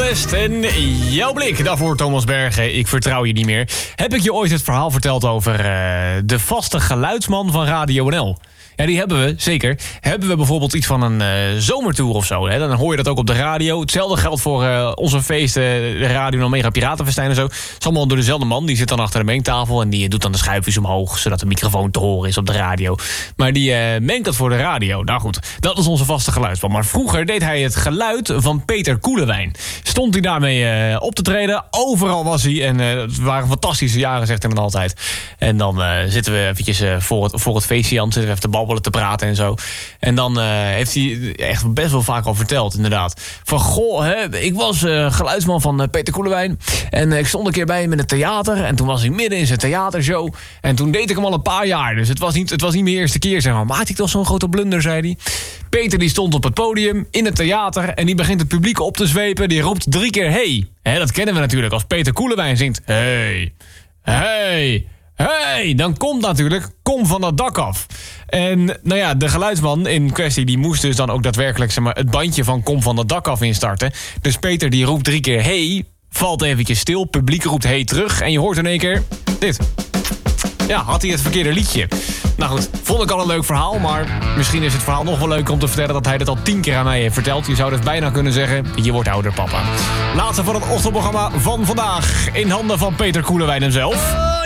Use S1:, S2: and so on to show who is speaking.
S1: West en jouw blik. Daarvoor Thomas Bergen, ik vertrouw je niet meer. Heb ik je ooit het verhaal verteld over de vaste geluidsman van Radio NL? Ja, die hebben we, zeker. Hebben we bijvoorbeeld iets van een zomertour of zo, hè? Dan hoor je dat ook op de radio. Hetzelfde geldt voor onze feesten, de Radio NL Mega Piratenfestijn en zo. Het is allemaal door dezelfde man. Die zit dan achter de mengtafel en die doet dan de schuifjes omhoog, zodat de microfoon te horen is op de radio. Maar die mengt dat voor de radio. Nou goed, dat is onze vaste geluidsman. Maar vroeger deed hij het geluid van Peter Koelewijn. Stond hij daarmee op te treden. Overal was hij. En het waren fantastische jaren, zegt hij dan altijd. En dan zitten we eventjes voor het feestje aan, zitten we even te babbelen, te praten en zo. En dan heeft hij echt best wel vaak al verteld, inderdaad. Van, goh, ik was geluidsman van Peter Koelewijn. En ik stond een keer bij hem in het theater. En toen was ik midden in zijn theatershow. En toen deed ik hem al een paar jaar. Dus het was niet mijn eerste keer, zeg maar. Maakte ik toch zo'n grote blunder, zei hij. Peter die stond op het podium in het theater. En die begint het publiek op te zwepen. Die roept 3 keer hey. Dat kennen we natuurlijk. Als Peter Koelewijn zingt hey, hey, hey, dan komt natuurlijk Kom van dat dak af. En nou ja, de geluidsman in kwestie die moest dus dan ook daadwerkelijk, zeg maar, het bandje van Kom van dat dak af instarten. Dus Peter die roept 3 keer hey, valt eventjes stil, publiek roept hey terug en je hoort in één keer dit. Ja, had hij het verkeerde liedje. Nou goed, vond ik al een leuk verhaal, maar misschien is het verhaal nog wel leuk om te vertellen dat hij dit al 10 keer aan mij heeft verteld. Je zou dus bijna kunnen zeggen, je wordt ouder, papa. Laatste van het ochtendprogramma van vandaag in handen van Peter Koelewijn hemzelf.